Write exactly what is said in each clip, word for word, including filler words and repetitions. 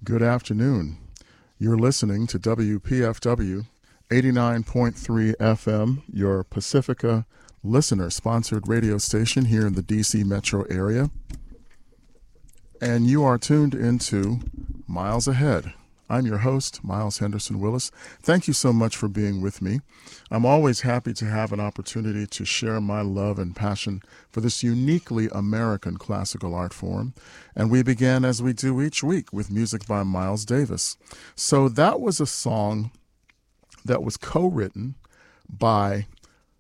Good afternoon. You're listening to W P F W eighty-nine point three F M, your Pacifica listener-sponsored radio station here in the D C metro area. And you are tuned into Miles Ahead. I'm your host, Miles Henderson Willis. Thank you so much for being with me. I'm always happy to have an opportunity to share my love and passion for this uniquely American classical art form. And we began, as we do each week, with music by Miles Davis. So that was a song that was co-written by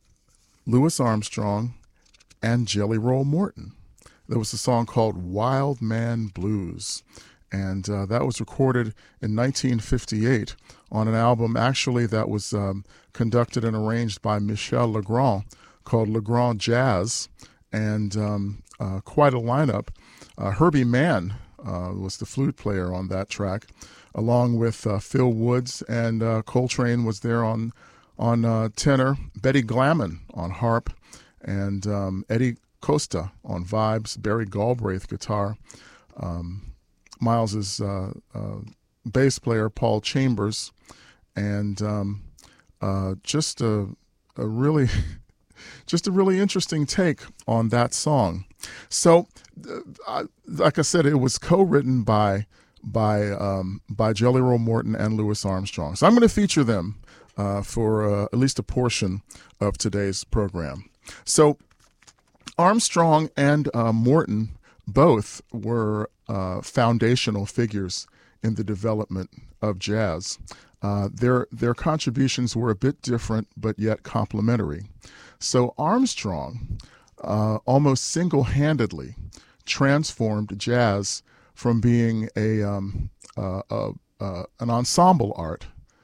Louis Armstrong and Jelly Roll Morton. There was a song called Wild Man Blues. And uh, that was recorded in nineteen fifty-eight on an album actually that was um, conducted and arranged by Michel Legrand called Legrand Jazz, and um, uh, quite a lineup. Uh, Herbie Mann uh, was the flute player on that track, along with uh, Phil Woods, and uh, Coltrane was there on on uh, tenor, Betty Glamon on harp, and um, Eddie Costa on vibes, Barry Galbraith guitar. Um, Miles's uh, uh, bass player, Paul Chambers, and um, uh, just a, a really, just a really interesting take on that song. So, uh, like I said, it was co-written by by um, by Jelly Roll Morton and Louis Armstrong. So I'm going to feature them uh, for uh, at least a portion of today's program. So Armstrong and uh, Morton both were uh, foundational figures in the development of jazz. Uh, their their contributions were a bit different, but yet complementary. So Armstrong uh, almost single-handedly transformed jazz from being a, um, uh, uh, uh, an ensemble art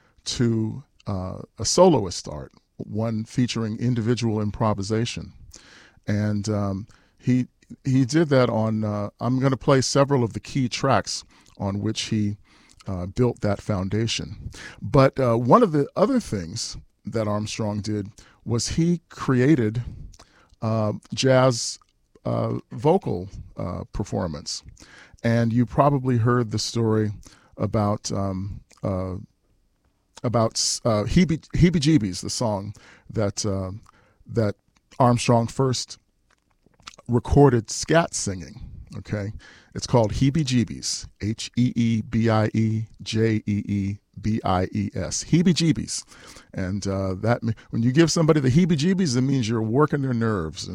to uh, a soloist art, one featuring individual improvisation. And um, he He did that on, uh, I'm going to play several of the key tracks on which he uh, built that foundation. But uh, one of the other things that Armstrong did was he created uh, jazz uh, vocal uh, performance. And you probably heard the story about um, uh, about uh, Heebie, Heebie-Jeebies, the song that uh, that Armstrong first recorded scat singing, okay? It's called Heebie-Jeebies, H E E B I E J E E B I E S, Heebie-Jeebies. And uh, that when you give somebody the heebie-jeebies, it means you're working their nerves.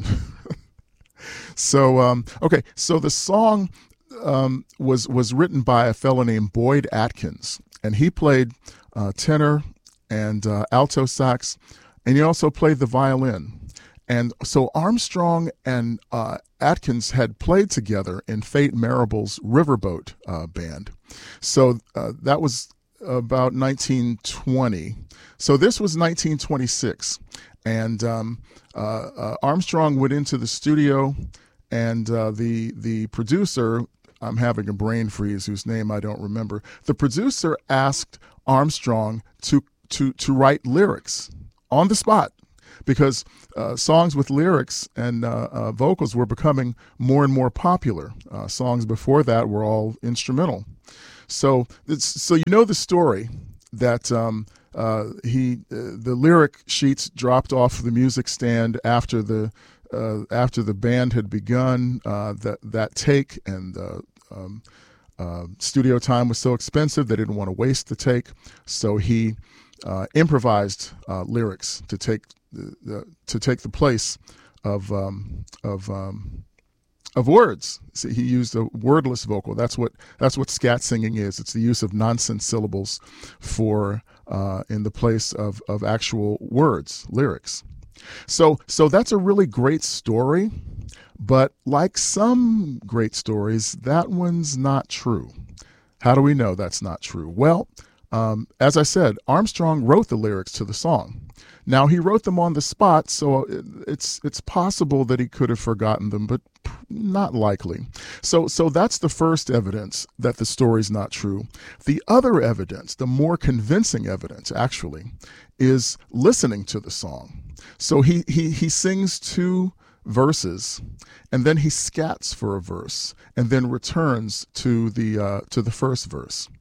so, um, okay, so the song um, was, was written by a fellow named Boyd Atkins, and he played uh, tenor and uh, alto sax, and he also played the violin. And so Armstrong and uh, Atkins had played together in Fate Marable's Riverboat uh, band. So uh, that was about nineteen twenty. So this was nineteen twenty-six. And um, uh, uh, Armstrong went into the studio, and uh, the the producer, I'm having a brain freeze, whose name I don't remember. The producer asked Armstrong to to to write lyrics on the spot, because uh, songs with lyrics and uh, uh, vocals were becoming more and more popular. Uh, songs before that were all instrumental. So, it's, so you know the story that um, uh, he uh, the lyric sheets dropped off the music stand after the uh, after the band had begun uh, that that take, and uh, um, uh, studio time was so expensive they didn't want to waste the take, so he uh, improvised uh, lyrics to take. The, to take the place of um, of um, of words. So he used a wordless vocal. That's what that's what scat singing is. It's the use of nonsense syllables for uh, in the place of of actual words, lyrics. So so that's a really great story, but like some great stories, that one's not true. How do we know that's not true? Well, um, as I said, Armstrong wrote the lyrics to the song. Now, he wrote them on the spot, so it's it's possible that he could have forgotten them, but not likely. So so that's the first evidence that the story's not true. The other evidence, the more convincing evidence, actually, is listening to the song. So he he he sings two verses, and then he scats for a verse, and then returns to the uh, to the first verse.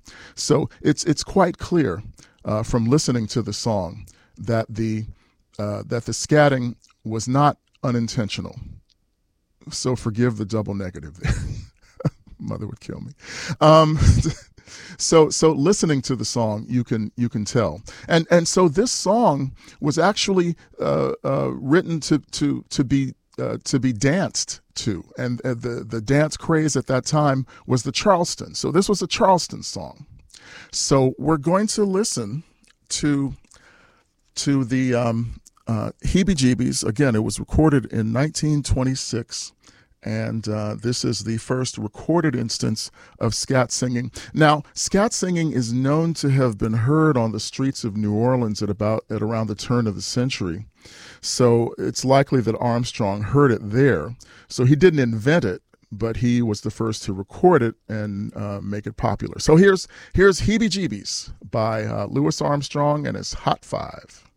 So it's it's quite clear uh, from listening to the song that the uh, that the scatting was not unintentional. So forgive the double negative there. Mother would kill me. Um, so so listening to the song, you can you can tell. And and so this song was actually uh, uh, written to to to be uh, to be danced to, and uh, the the dance craze at that time was the Charleston. So this was a Charleston song. So we're going to listen to to the um, uh, Heebie-Jeebies. Again, it was recorded in nineteen twenty-six. And uh, this is the first recorded instance of scat singing. Now, scat singing is known to have been heard on the streets of New Orleans at about at around the turn of the century. So it's likely that Armstrong heard it there. So he didn't invent it, but he was the first to record it and uh, make it popular. So here's here's Heebie-Jeebies by uh, Louis Armstrong and his Hot Five.